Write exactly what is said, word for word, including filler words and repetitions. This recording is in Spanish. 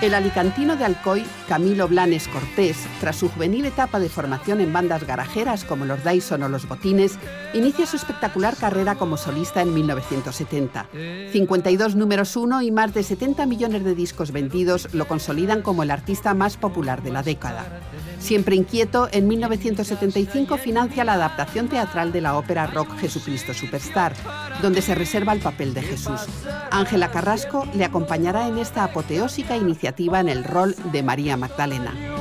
El alicantino de Alcoy, Camilo Blanes Cortés, tras su juvenil etapa de formación en bandas garajeras como los Dyson o los Botines, inicia su espectacular carrera como solista en mil novecientos setenta. cincuenta y dos números uno y más de setenta millones de discos vendidos lo consolidan como el artista más popular de la década. Siempre inquieto, en mil novecientos setenta y cinco financia la adaptación teatral de la ópera rock Jesucristo Superstar, donde se reserva el papel de Jesús. Ángela Carrasco le acompañará en esta apoteósica iniciativa en el rol de María Magdalena.